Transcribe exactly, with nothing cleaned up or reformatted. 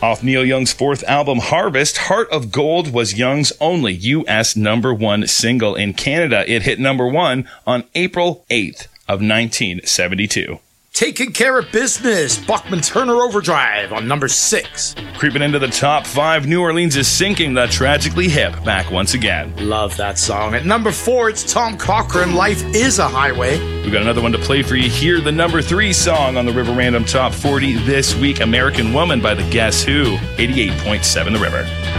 Off Neil Young's fourth album, Harvest, Heart of Gold was Young's only U S number one single. In Canada, it hit number one on April eighth of nineteen seventy-two. Taking Care of Business, Bachman Turner Overdrive on number six. Creeping into the top five, New Orleans is sinking the Tragically Hip back once again. Love that song. At number four, it's Tom Cochrane, Life is a Highway. We've got another one to play for you here. The number three song on the River Random Top forty this week, American Woman by the Guess Who, eighty-eight point seven The River.